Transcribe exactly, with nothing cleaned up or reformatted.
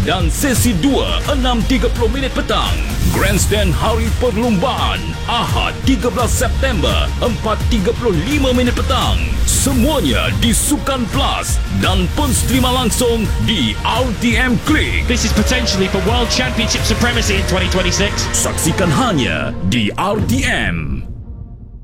dan sesi dua enam tiga puluh minit petang. Grandstand Hari Perlumbaan Ahad tiga belas September empat tiga puluh lima minit petang. Semuanya di Sukan Plus dan pun streama langsung di R T M Click. This is potentially for World Championship supremacy in twenty twenty-six. Saksikan hanya di R T M.